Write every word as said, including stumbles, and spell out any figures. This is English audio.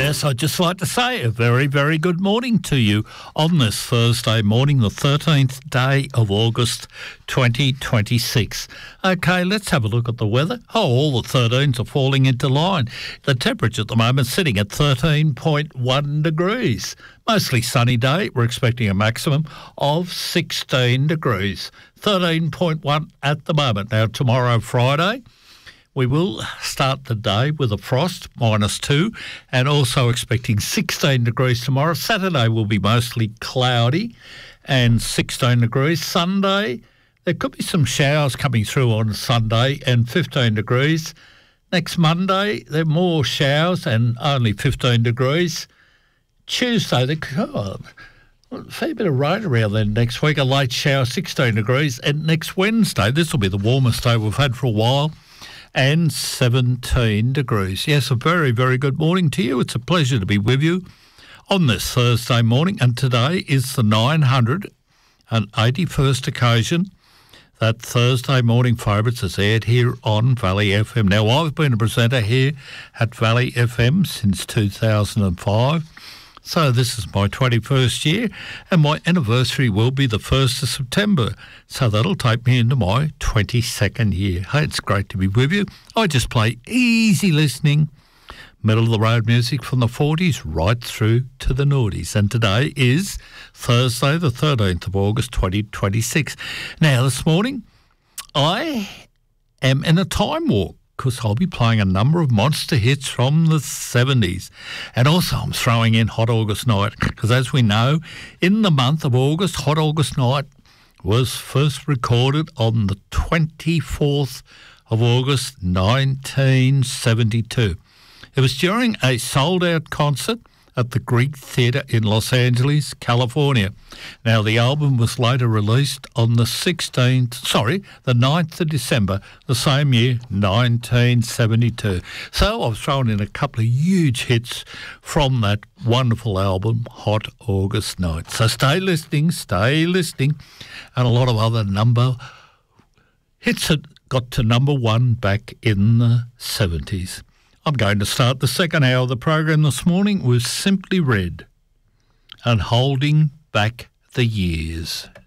Yes, I'd just like to say a very, very good morning to you on this Thursday morning, the thirteenth day of August twenty twenty-six. OK, let's have a look at the weather. Oh, all the thirteens are falling into line. The temperature at the moment sitting at thirteen point one degrees. Mostly sunny day. We're expecting a maximum of sixteen degrees. thirteen point one at the moment. Now, tomorrow, Friday, we will start the day with a frost, minus two, and also expecting sixteen degrees tomorrow. Saturday will be mostly cloudy and sixteen degrees. Sunday, there could be some showers coming through on Sunday and fifteen degrees. Next Monday, there are more showers and only fifteen degrees. Tuesday, there oh, a fair bit of rain around then next week, a late shower, sixteen degrees. And next Wednesday, this will be the warmest day we've had for a while, and seventeen degrees. Yes, a very, very good morning to you. It's a pleasure to be with you on this Thursday morning, and today is the nine hundred eighty-first occasion that Thursday Morning Favourites is aired here on Valley F M. Now, I've been a presenter here at Valley F M since two thousand five, so this is my twenty-first year, and my anniversary will be the first of September. So that'll take me into my twenty-second year. Hey, it's great to be with you. I just play easy listening, middle-of-the-road music from the forties right through to the noughties. And today is Thursday, the thirteenth of August, twenty twenty-six. Now, this morning, I am in a time warp, because I'll be playing a number of monster hits from the seventies. And also I'm throwing in Hot August Night, because as we know, in the month of August, Hot August Night was first recorded on the twenty-fourth of August, nineteen seventy-two. It was during a sold-out concert at the Greek Theatre in Los Angeles, California. Now, the album was later released on the sixteenth, sorry, the ninth of December, the same year, nineteen seventy-two. So I've thrown in a couple of huge hits from that wonderful album, Hot August Night. So stay listening, stay listening, and a lot of other number hits that got to number one back in the seventies. I'm going to start the second hour of the program this morning with Simply Red and Holding Back the Years.